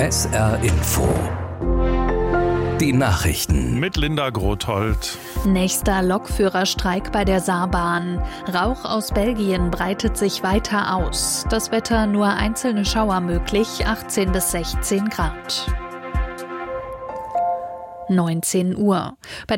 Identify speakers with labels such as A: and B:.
A: SR Info. Die Nachrichten.
B: Mit Linda Grothold.
C: Nächster Lokführerstreik bei der Saarbahn. Rauch aus Belgien breitet sich weiter aus. Das Wetter nur einzelne Schauer möglich, 18 bis 16 Grad. 19 Uhr. Bei